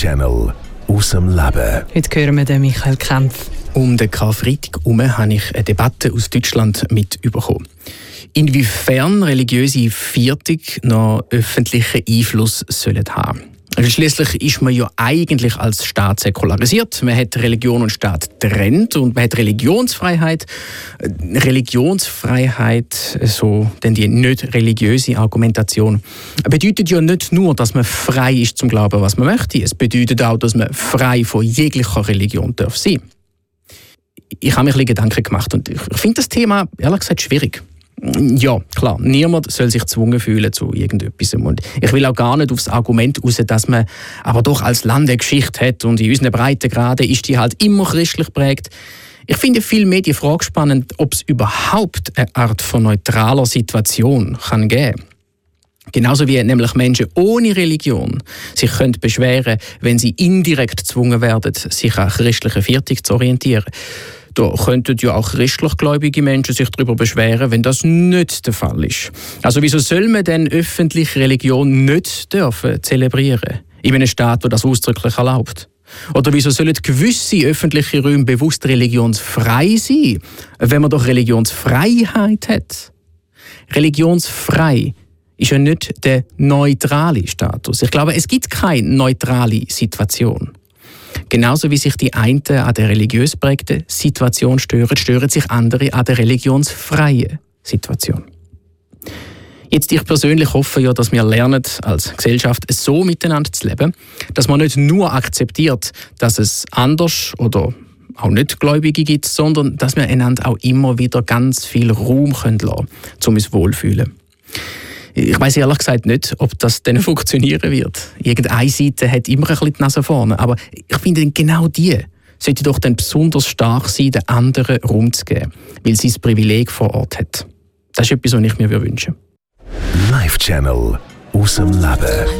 Live-Channel aus dem Leben. Heute hören wir den Michael Kempf. Um den Karfreitag herum habe ich eine Debatte aus Deutschland mitbekommen. Inwiefern religiöse Viertung noch öffentlichen Einfluss sollen haben. Schliesslich ist man ja eigentlich als Staat säkularisiert. Man hat Religion und Staat getrennt und man hat Religionsfreiheit. Religionsfreiheit, so denn die nicht religiöse Argumentation, bedeutet ja nicht nur, dass man frei ist zum Glauben, was man möchte. Es bedeutet auch, dass man frei von jeglicher Religion darf sein. Ich habe mir ein bisschen Gedanken gemacht und ich finde das Thema, ehrlich gesagt, schwierig. Ja, klar, niemand soll sich gezwungen fühlen zu irgendetwas. Und ich will auch gar nicht aufs Argument raus, dass man aber doch als Land eine Geschichte hat und in unseren Breitengraden ist die halt immer christlich geprägt. Ich finde vielmehr die Frage spannend, ob es überhaupt eine Art von neutraler Situation kann geben kann. Genauso wie nämlich Menschen ohne Religion sich können beschweren, wenn sie indirekt gezwungen werden, sich an christlicher Viertung zu orientieren. Da könnten ja auch christlich gläubige Menschen sich darüber beschweren, wenn das nicht der Fall ist. Also wieso soll man denn öffentlich Religion nicht dürfen zelebrieren? In einem Staat, der das ausdrücklich erlaubt? Oder wieso sollen gewisse öffentliche Räume bewusst religionsfrei sein, wenn man doch Religionsfreiheit hat? Religionsfrei ist ja nicht der neutrale Status. Ich glaube, es gibt keine neutrale Situation. Genauso wie sich die einen an der religiös prägten Situation stören, stören sich andere an der religionsfreien Situation. Jetzt, ich persönlich hoffe ja, dass wir lernen, als Gesellschaft so miteinander zu leben, dass man nicht nur akzeptiert, dass es anders oder auch nicht Gläubige gibt, sondern dass wir einander auch immer wieder ganz viel Raum lassen können, um uns wohlfühlen. Ich weiss ehrlich gesagt nicht, ob das dann funktionieren wird. Irgendeine Seite hat immer ein bisschen die Nase vorne. Aber ich finde, genau die sollte doch dann besonders stark sein, den anderen Raum zu geben, weil sie das Privileg vor Ort hat. Das ist etwas, was ich mir wünsche. Live-Channel aus dem Leben.